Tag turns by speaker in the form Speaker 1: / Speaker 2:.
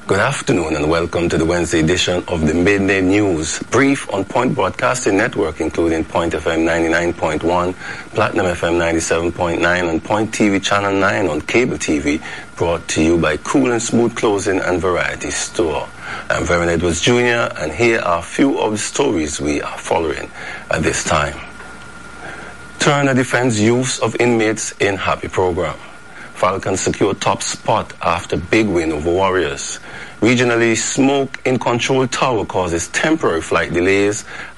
Speaker 1: Good afternoon and welcome to the Wednesday edition of the Midday News. Brief on Point Broadcasting Network, including Point FM 99.1, Platinum FM 97.9, and Point TV Channel 9 on cable TV, brought to you by Cool and Smooth Clothing and Variety Store. I'm Vernon Edwards Jr., and here are a few of the stories we are following at this time. Turner defends use of inmates in Happy Program. Falcons secure top spot after big win over Warriors. Regionally, smoke in Control Tower causes temporary flight delays